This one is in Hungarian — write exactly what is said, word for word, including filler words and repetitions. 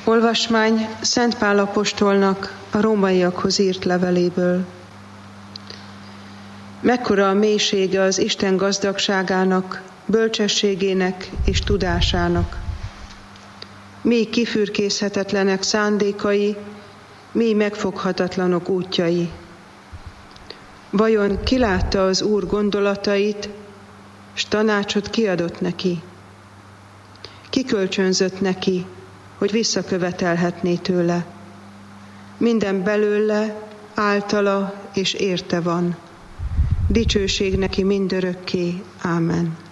Olvasmány Szent Pál apostolnak a rómaiakhoz írt leveléből. Mekkora a mélysége az Isten gazdagságának, bölcsességének és tudásának. Mély kifürkészhetetlenek szándékai, mély megfoghatatlanok útjai. Vajon ki látta az Úr gondolatait, s tanácsot kiadott neki? Ki kölcsönzött neki, hogy visszakövetelhetné tőle? Minden belőle, általa és érte van. Dicsőség neki mindörökké. Ámen.